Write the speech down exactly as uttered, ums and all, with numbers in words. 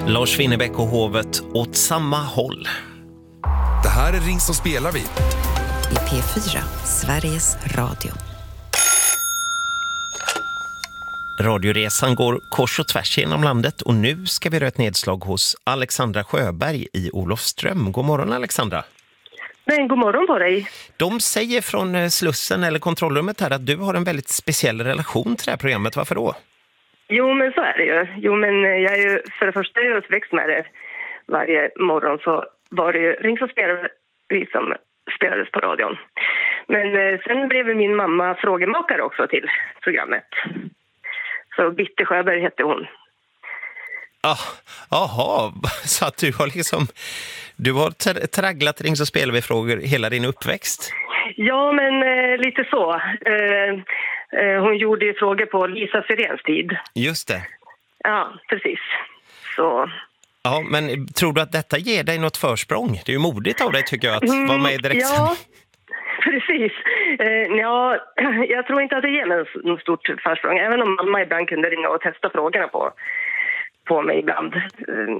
Lars Winnerbäck och hovet åt samma håll. Det här är Ring så spelar vi. I P fyra, Sveriges Radio. Radioresan går kors och tvärs genom landet och nu ska vi göra ett nedslag hos Alexandra Sjöberg i Olofström. God morgon Alexandra. Men god morgon på dig. De säger från Slussen eller kontrollrummet här att du har en väldigt speciell relation till det här programmet. Varför då? Jo men så är det ju. Jo men jag är ju för det första är jag uppväxt med det. Varje morgon så var det ju Ring så spelar vi som spelades på radion. Men sen blev min mamma frågemakare också till programmet. Så Bitte Sjöberg hette hon. Jaha, ah, så att du har liksom du har tra- tragglat Ring så spelar vi frågor hela din uppväxt? Ja, men eh, lite så. Eh, eh, hon gjorde ju frågor på Lisa Sirens tid. Just det. Ja, precis. Så... Ja, men tror du att detta ger dig något försprång? Det är ju modigt av dig tycker jag att mm, vara med i direktsändning. Ja, precis. Eh, ja, jag tror inte att det ger mig något stort försprång. Även om mamma ibland kunde ringa och testa frågorna på, på mig ibland. Eh,